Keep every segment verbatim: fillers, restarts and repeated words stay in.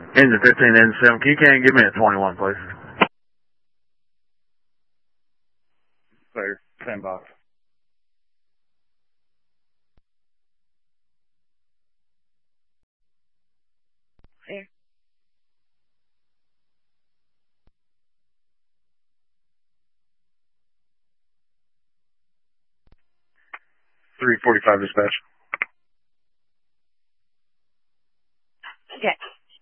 Engine fifteen, engine seven. Can you can give me a twenty-one, please? Clear. Same box. Clear. three forty-five dispatch. Okay.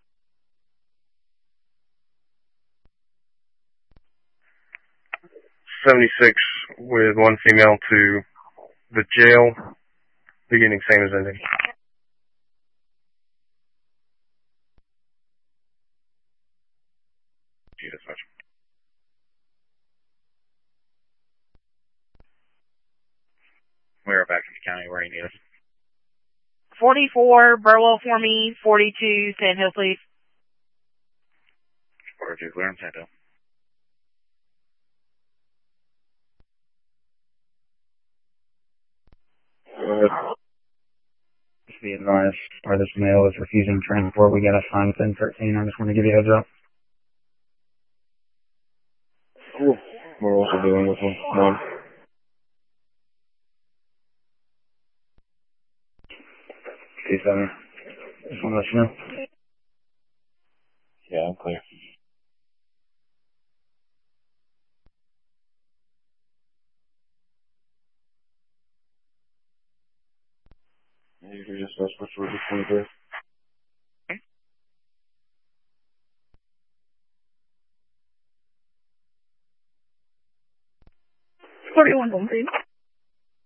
seventy-six with one female to the jail, beginning same as ending. Dispatch. We're back in the county where you need us. forty-four, Burwell for me, forty-two, Sand Hill, please. forty-two, clear on Sand Hill. Uh, just be advised, or this male is refusing transport. We got a sign within thirteen. I just want to give you a heads up. Cool. We're also dealing with one. C seven. Just want to let you know. Yeah, I'm clear. You can just uh, switch over to twenty-three. forty-one, one, please.